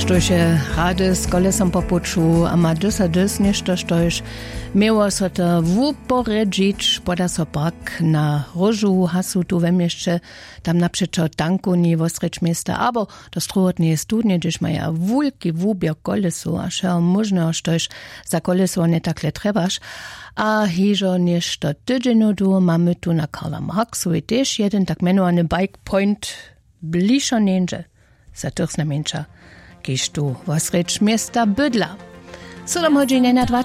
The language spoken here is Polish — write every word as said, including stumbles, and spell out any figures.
Štože rady z kolesom popuču a ma dysa dys nešto, štož miało so to wuporedzić, poda so pak na rożu hasu tu we mieście, tam naprzeczo tanku nie wostrecz miasta, abo to struhotnie studnie, gdyż maja wulki wubier kolesu, a še można, štož za koleso nie takle trebaš, a hižo nešto tydzień tu mamy tu na Karla Marxu i też jeden tak menowany bike point bliżo nięże, za tych znamienča. Kiž tu vosreč mjesta bydla. sedem hodin na